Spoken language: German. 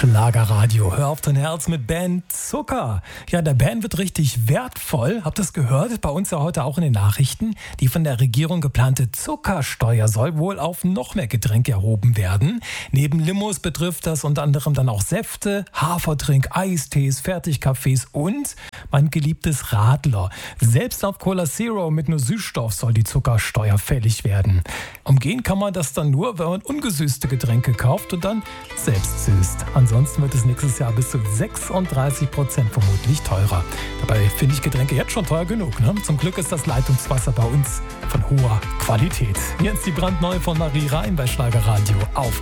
Schlagerradio. Hör auf dein Herz mit Band Zucker. Ja, der Band wird richtig wertvoll. Habt ihr das gehört? Bei uns ja heute auch in den Nachrichten. Die von der Regierung geplante Zuckersteuer soll wohl auf noch mehr Getränke erhoben werden. Neben Limos betrifft das unter anderem dann auch Säfte, Hafertrink, Eistees, Fertigkaffees und mein geliebtes Radler. Selbst auf Cola Zero mit nur Süßstoff soll die Zuckersteuer fällig werden. Umgehen kann man das dann nur, wenn man ungesüßte Getränke kauft und dann selbst süßt. Ansonsten wird es nächstes Jahr bis zu 36% vermutlich teurer. Dabei finde ich Getränke jetzt schon teuer genug, ne? Zum Glück ist das Leitungswasser bei uns von hoher Qualität. Jetzt die brandneue von Marie Reim bei Schlagerradio auf